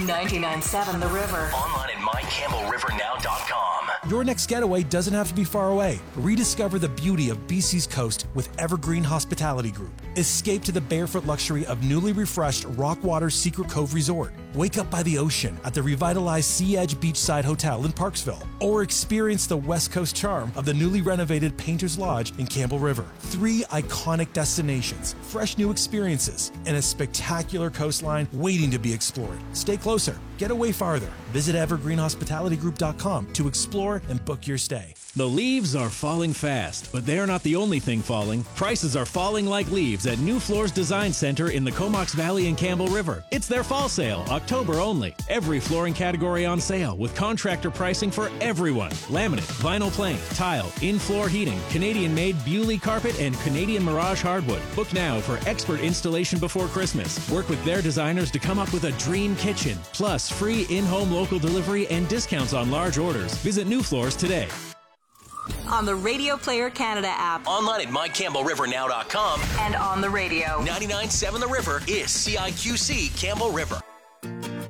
99.7 The River. Online at mycampbellrivernow.com. Your next getaway doesn't have to be far away. Rediscover the beauty of BC's coast with Evergreen Hospitality Group. Escape to the barefoot luxury of newly refreshed Rockwater Secret Cove Resort. Wake up by the ocean at the revitalized Sea Edge Beachside Hotel in Parksville. Or experience the West Coast charm of the newly renovated Painter's Lodge in Campbell River. 3 iconic destinations, fresh new experiences, and a spectacular coastline waiting to be explored. Stay closer. Get away farther. Visit evergreenhospitalitygroup.com to explore and book your stay. The leaves are falling fast, but they're not the only thing falling. Prices are falling like leaves at New Floors Design Center in the Comox Valley and Campbell River. It's their fall sale, October only. Every flooring category on sale with contractor pricing for everyone. Laminate, vinyl plank, tile, in-floor heating, Canadian-made Bewley carpet, and Canadian Mirage hardwood. Book now for expert installation before Christmas. Work with their designers to come up with a dream kitchen. Plus, free in-home local delivery and discounts on large orders. Visit New Floors today. On the Radio Player Canada app. Online at mycampbellrivernow.com. And on the radio. 99.7 The River is CIQC Campbell River.